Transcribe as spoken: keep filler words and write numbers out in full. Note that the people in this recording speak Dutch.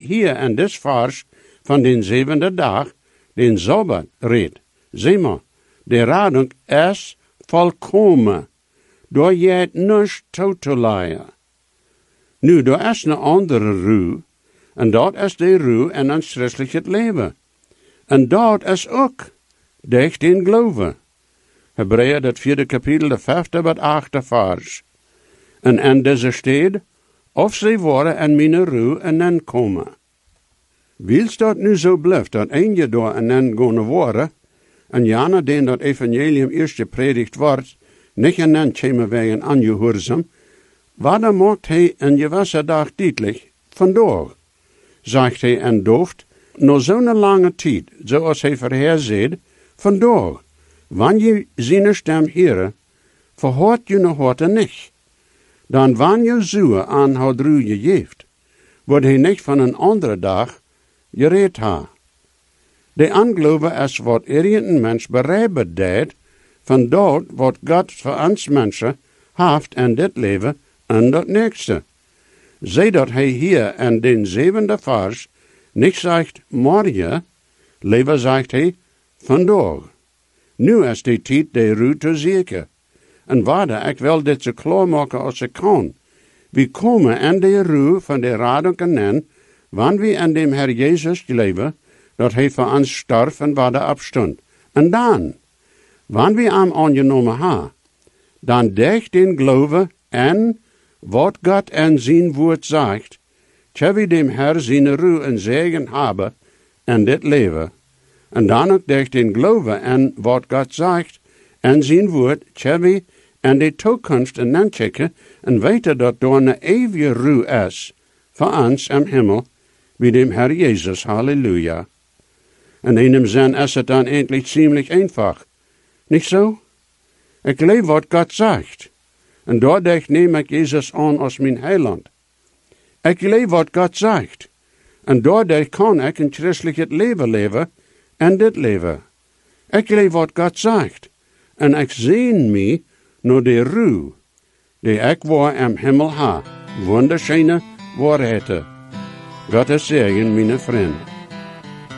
hier in dit vers van den zevende dag, den Sabbat, redt. Zie maar, de radung is volkomen. Door je het niets toe te leiden. Nu, er is een andere ruw, en dat is de ruw in ons christelijk leven. En dat is ook dicht in geloven. Hebreeën, dat vierde kapitel, de vijfde tot achte vers. En in deze steed, of ze worden en mijn ruw en dan komen. Wils dat nu zo blijft, dat een je door en dan gaan worden, en jana den dat evangelium eerst gepredigt wordt, niet en dan komen wij een aangehoorzaam, wat dan maakt hij een gewassen dag duidelijk, vandaag, zegt hij en dooft, na zo'n lange tijd, zoals hij voorherzegt, vandaag, wanneer je zijn stem horen, verhoort je nog wat niet. Dan wanneer je zoeken aan hoe druw je geeft, wordt hij niet van een andere dag gereed ha. De aangeloven is wat een mens bereiken deed, van dat wat God voor ons mensen heeft in dit leven en dat nächste. Zie dat hij hier in den zevende vers niet zegt morgen, liever zegt hij vandaag. Nu is de tijd de ruw te zeker. En waarde, ik wil dit zo klaar maken als ik kan. We komen in de ruw van de radung en wanneer we in dem Herr Jezus leven, dat hij voor ons starf en waar de abstond. En dan, wanneer we hem aangenomen ha, dan dicht in geloven en wat God en zijn woord zegt, tja we dem Herr zijn ruw en zegen hebben in dit leven. En dan ook dicht in geloven en wat God zegt en zijn woord, tja we in de toekomst en dan checken en weten dat door een eeuwige ruw is voor ons in hemel, wie dem Herr Jezus, halleluja. En in dem zin is het dan eindelijk ziemlich einfach. Niet zo? Ik leef wat God zegt. En doordat neem ik Jezus aan als mijn heiland. Ik leef wat God zegt. En doordat kan ik een christelijk leven leven en dit leven. Ik leef wat God zegt. En ik zeen me naar de ruw, die ik waar im hemel ha. Wunderschöne waarheden. God is zegen, mijn vriend.